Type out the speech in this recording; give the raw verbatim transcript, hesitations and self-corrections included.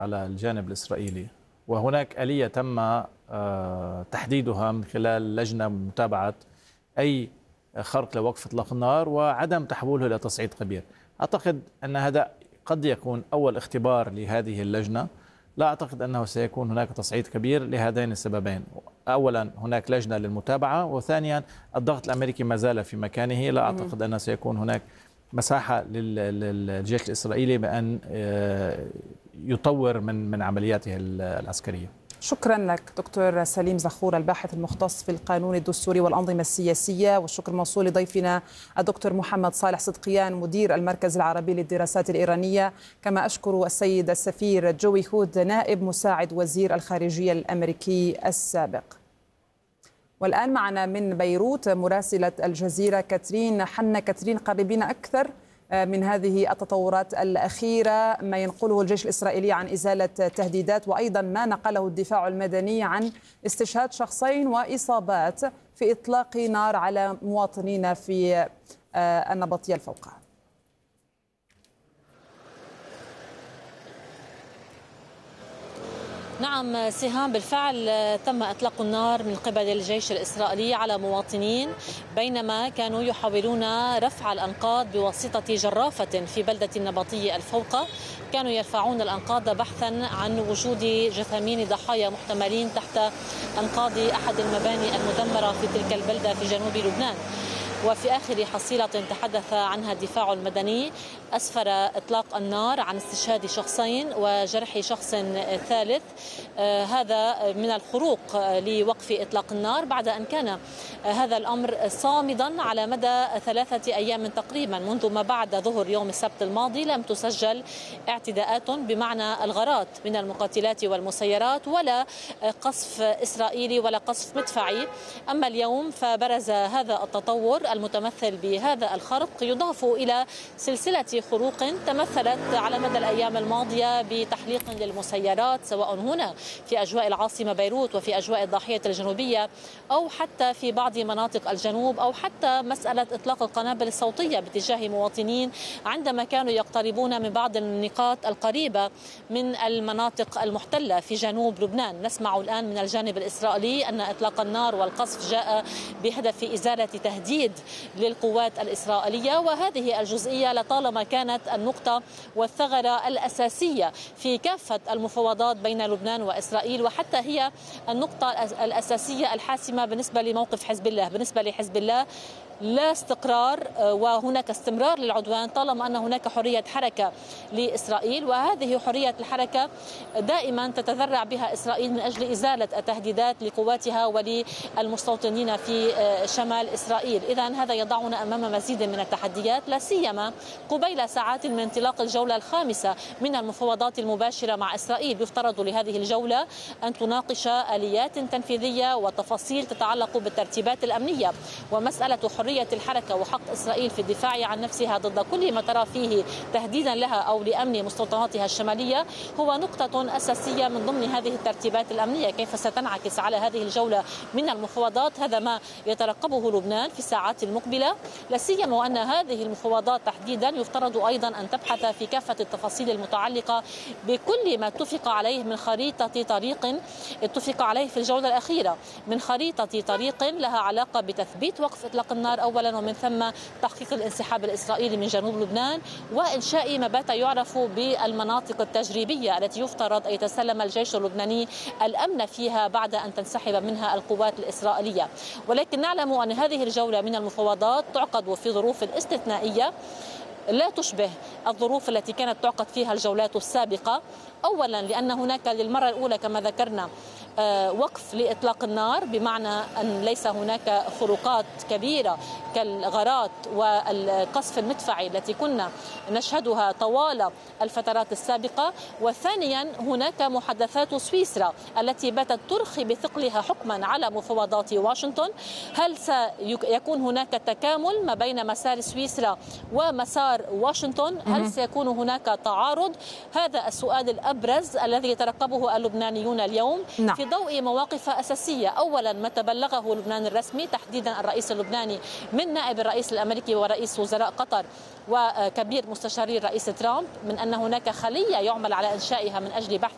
على الجانب الإسرائيلي، وهناك آلية تم تحديدها من خلال لجنة متابعة أي خرق لوقف إطلاق النار وعدم تحويله إلى تصعيد كبير. أعتقد أن هذا قد يكون أول اختبار لهذه اللجنة. لا أعتقد أنه سيكون هناك تصعيد كبير لهذين السببين: أولا هناك لجنة للمتابعة، وثانيا الضغط الأمريكي ما زال في مكانه. لا أعتقد أن سيكون هناك مساحة للجيش الإسرائيلي بأن يطور من من عملياته العسكرية. شكرا لك دكتور سليم زخور، الباحث المختص في القانون الدستوري والأنظمة السياسية، والشكر موصول لضيفنا الدكتور محمد صالح صدقيان مدير المركز العربي للدراسات الإيرانية. كما أشكر السيد السفير جوي هود نائب مساعد وزير الخارجية الأمريكي السابق. والآن معنا من بيروت مراسلة الجزيرة كاترين حنا. كاترين، قربين أكثر من هذه التطورات الأخيرة، ما ينقله الجيش الإسرائيلي عن إزالة تهديدات، وأيضا ما نقله الدفاع المدني عن استشهاد شخصين وإصابات في إطلاق نار على مواطنين في النبطية الفوقى. نعم سهام، بالفعل تم إطلاق النار من قبل الجيش الإسرائيلي على مواطنين بينما كانوا يحاولون رفع الأنقاض بواسطة جرافة في بلدة النبطية الفوقى. كانوا يرفعون الأنقاض بحثا عن وجود جثامين ضحايا محتملين تحت أنقاض أحد المباني المدمرة في تلك البلدة في جنوب لبنان. وفي آخر حصيلة تحدث عنها الدفاع المدني أسفر إطلاق النار عن استشهاد شخصين وجرح شخص ثالث. آه هذا من الخروق لوقف إطلاق النار بعد أن كان آه هذا الأمر صامدا على مدى ثلاثة أيام تقريبا. منذ ما بعد ظهر يوم السبت الماضي لم تسجل اعتداءات بمعنى الغارات من المقاتلات والمسيرات ولا قصف إسرائيلي ولا قصف مدفعي. أما اليوم فبرز هذا التطور المتمثل بهذا الخرق يضاف إلى سلسلة خروق تمثلت على مدى الأيام الماضية بتحليق للمسيرات سواء هنا في أجواء العاصمة بيروت وفي أجواء الضاحية الجنوبية أو حتى في بعض مناطق الجنوب، أو حتى مسألة إطلاق القنابل الصوتية باتجاه مواطنين عندما كانوا يقتربون من بعض النقاط القريبة من المناطق المحتلة في جنوب لبنان. نسمع الآن من الجانب الإسرائيلي أن إطلاق النار والقصف جاء بهدف إزالة تهديد للقوات الإسرائيلية، وهذه الجزئية لطالما كانت النقطة والثغرة الأساسية في كافة المفاوضات بين لبنان وإسرائيل، وحتى هي النقطة الأساسية الحاسمة بالنسبة لموقف حزب الله. بالنسبة لحزب الله لا استقرار وهناك استمرار للعدوان طالما أن هناك حرية حركة لإسرائيل، وهذه حرية الحركة دائما تتذرع بها إسرائيل من أجل إزالة التهديدات لقواتها وللمستوطنين في شمال إسرائيل. إذا هذا يضعنا أمام مزيد من التحديات، لا سيما قبيل ساعات من انطلاق الجولة الخامسة من المفاوضات المباشرة مع إسرائيل. يفترض لهذه الجولة أن تناقش آليات تنفيذية وتفاصيل تتعلق بالترتيبات الأمنية ومسألة حرية الحركة وحق إسرائيل في الدفاع عن نفسها ضد كل ما ترى فيه تهديدا لها أو لأمن مستوطناتها الشمالية هو نقطة أساسية من ضمن هذه الترتيبات الأمنية. كيف ستنعكس على هذه الجولة من المفاوضات هذا ما يترقبه لبنان في الساعات المقبلة، لا سيما وأن هذه المفاوضات تحديدا يفترض أيضا أن تبحث في كافة التفاصيل المتعلقة بكل ما اتفق عليه من خريطة طريق اتفق عليه في الجولة الأخيرة، من خريطة طريق لها علاقة بتثبيت وقف إطلاق النار أولا، ومن ثم تحقيق الانسحاب الإسرائيلي من جنوب لبنان وإنشاء ما بات يعرف بالمناطق التجريبية التي يفترض أن يتسلم الجيش اللبناني الأمن فيها بعد أن تنسحب منها القوات الإسرائيلية. ولكن نعلم أن هذه الجولة من المفاوضات تعقد في ظروف استثنائية لا تشبه الظروف التي كانت تعقد فيها الجولات السابقة. أولا لأن هناك للمرة الأولى كما ذكرنا وقف لإطلاق النار، بمعنى أن ليس هناك خروقات كبيرة كالغارات والقصف المدفعي التي كنا نشهدها طوال الفترات السابقة. وثانيا هناك محادثات سويسرا التي باتت ترخي بثقلها حكما على مفاوضات واشنطن. هل سيكون هناك تكامل ما بين مسار سويسرا ومسار واشنطن؟ هل سيكون هناك تعارض؟ هذا السؤال الأبرز الذي يترقبه اللبنانيون اليوم نعم. في ضوء مواقف أساسية. أولا ما تبلغه لبنان الرسمي تحديدا الرئيس اللبناني من نائب الرئيس الأمريكي ورئيس وزراء قطر وكبير مستشاري الرئيس ترامب من أن هناك خلية يعمل على إنشائها من أجل بحث